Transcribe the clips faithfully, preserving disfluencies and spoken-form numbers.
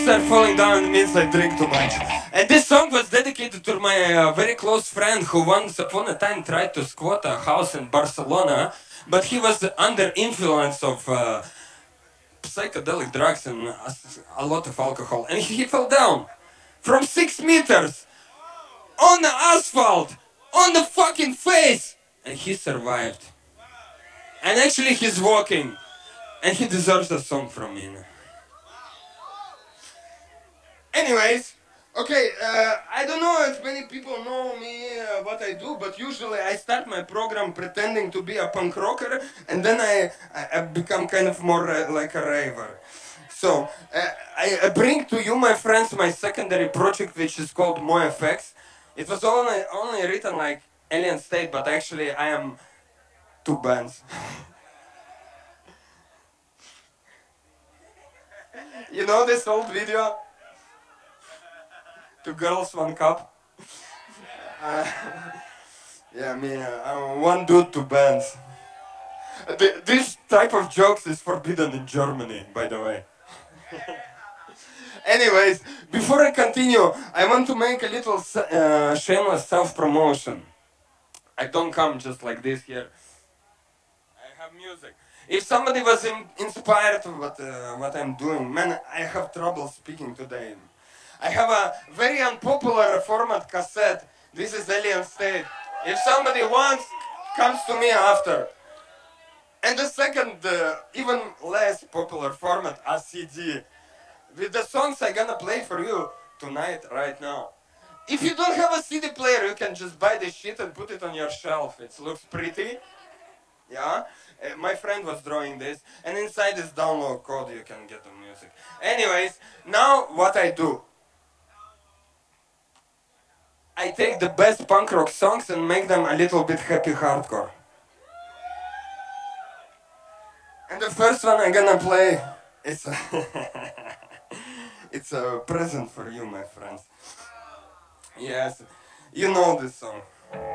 Start falling down, it means I drink too much. And this song was dedicated to my uh, very close friend who once upon a time tried to squat a house in Barcelona, but he was under influence of uh, psychedelic drugs and a, a lot of alcohol, and he fell down from six meters on the asphalt, on the fucking face, and he survived. And actually he's walking, and he deserves a song from me. Anyways, okay, uh, I don't know if many people know me, uh, what I do, but usually I start my program pretending to be a punk rocker, and then I, I, I become kind of more uh, like a raver. So, uh, I, I bring to you, my friends, my secondary project, which is called MoFX. It was only, only written like Alien State, but actually I am two bands. You know this old video? Two girls, one cup. Uh, yeah, me, uh, I'm one dude, two bands. Th- this type of jokes is forbidden in Germany, by the way. Anyways, before I continue, I want to make a little uh, shameless self-promotion. I don't come just like this here. I have music. If somebody was in- inspired of what, uh, what I'm doing, man, I have trouble speaking today. I have a very unpopular format cassette. This is Alien State. If somebody wants, comes to me after. And the second, uh, even less popular format, a C D. With the songs I'm gonna play for you tonight, right now. If you don't have a C D player, you can just buy this shit and put it on your shelf. It looks pretty. Yeah? Uh, my friend was drawing this. And inside this download code, you can get the music. Anyways, now what I do. I take the best punk rock songs and make them a little bit happy hardcore. And the first one I'm gonna play is a it's a present for you, my friends. Yes, you know this song.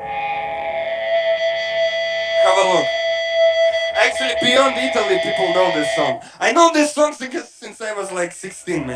Have a look. Actually, beyond Italy, people know this song. I know this song since since I was like sixteen, man.